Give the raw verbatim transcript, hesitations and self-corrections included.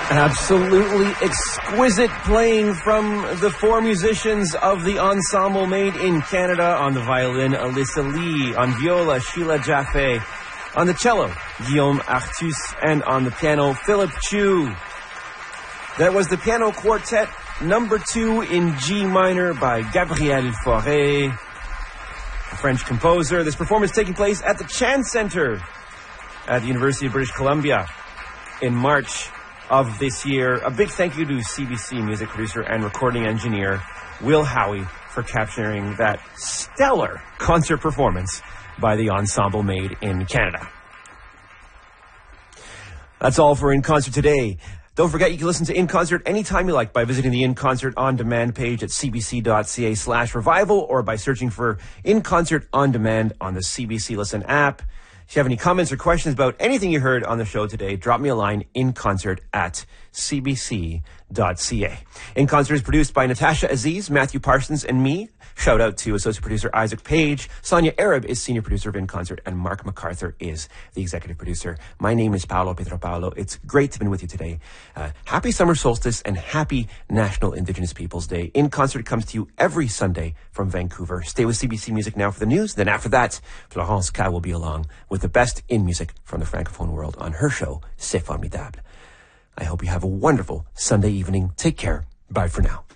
Absolutely exquisite playing from the four musicians of the ensemble made in Canada. On the violin, Alyssa Lee. On viola, Sheila Jaffe. On the cello, Guillaume Artus. And on the piano, Philip Chu. That was the piano quartet number two in G minor by Gabriel Fauré, a French composer. This performance taking place at the Chan Center at the University of British Columbia in March of this year. A big thank you to C B C music producer and recording engineer Will Howie for capturing that stellar concert performance by the ensemble made in Canada. That's all for In Concert today. Don't forget you can listen to In Concert anytime you like by visiting the In Concert On Demand page at cbc.ca slash revival or by searching for In Concert On Demand on the C B C Listen app. If you have any comments or questions about anything you heard on the show today, drop me a line, inconcert at cbc.ca. In Concert is produced by Natasha Aziz, Matthew Parsons, and me. Shout out to associate producer Isaac Page. Sonia Arab is senior producer of In Concert, and Mark MacArthur is the executive producer. My name is Paolo Pietropaulo. It's great to be with you today. Uh, happy summer solstice and happy National Indigenous Peoples Day. In Concert comes to you every Sunday from Vancouver. Stay with C B C Music now for the news. Then after that, Florence K will be along with the best in music from the Francophone world on her show, C'est Formidable. I hope you have a wonderful Sunday evening. Take care. Bye for now.